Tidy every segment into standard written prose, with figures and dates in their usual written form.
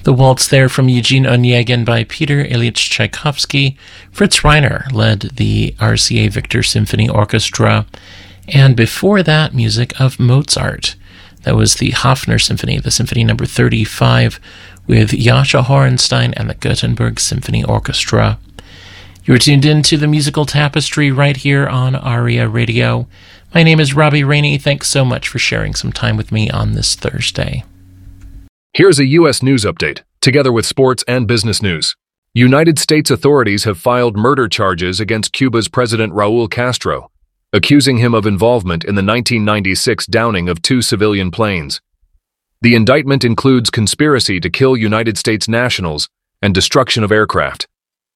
The waltz there from Eugene Onegin by Peter Ilyich Tchaikovsky. Fritz Reiner led the RCA Victor Symphony Orchestra. And before that, music of Mozart. That was the Hofner Symphony, the Symphony number 35, with Jascha Horenstein and the Gothenburg Symphony Orchestra. You're tuned in to the Musical Tapestry right here on ARIA Radio. My name is Robbie Rainey. Thanks so much for sharing some time with me on this Thursday. Here's a U.S. news update, together with sports and business news. United States authorities have filed murder charges against Cuba's President Raul Castro, accusing him of involvement in the 1996 downing of 2 civilian planes. The indictment includes conspiracy to kill United States nationals and destruction of aircraft.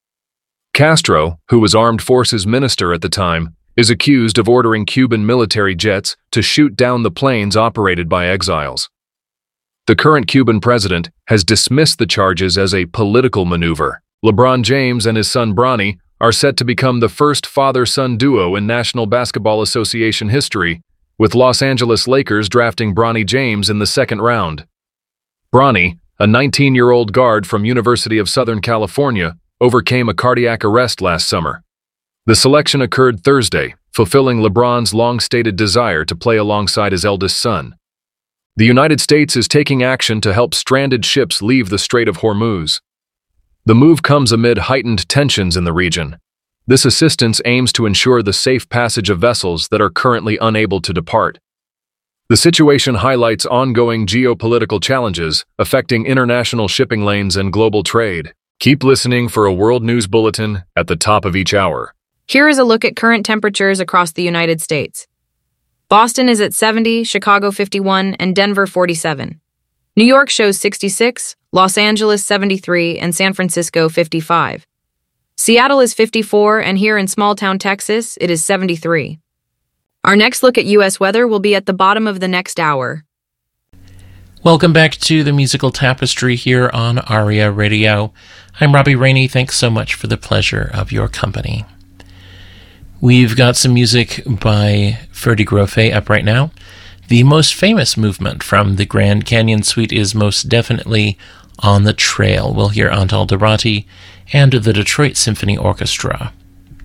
Castro, who was Armed Forces Minister at the time, is accused of ordering Cuban military jets to shoot down the planes operated by exiles. The current Cuban president has dismissed the charges as a political maneuver. LeBron James and his son Bronny are set to become the first father-son duo in National Basketball Association history, with Los Angeles Lakers drafting Bronny James in the second round. Bronny, a 19-year-old guard from University of Southern California, overcame a cardiac arrest last summer. The selection occurred Thursday, fulfilling LeBron's long-stated desire to play alongside his eldest son. The United States is taking action to help stranded ships leave the Strait of Hormuz. The move comes amid heightened tensions in the region. This assistance aims to ensure the safe passage of vessels that are currently unable to depart. The situation highlights ongoing geopolitical challenges affecting international shipping lanes and global trade. Keep listening for a World News Bulletin at the top of each hour. Here is a look at current temperatures across the United States. Boston is at 70, Chicago 51, and Denver 47. New York shows 66, Los Angeles 73, and San Francisco 55. Seattle is 54, and here in small-town Texas, it is 73. Our next look at U.S. weather will be at the bottom of the next hour. Welcome back to the Musical Tapestry here on ARIA Radio. I'm Robbie Rainey. Thanks so much for the pleasure of your company. We've got some music by Ferdy Grofé up right now. The most famous movement from the Grand Canyon Suite is most definitely On the Trail. We'll hear Antal Dorati and the Detroit Symphony Orchestra.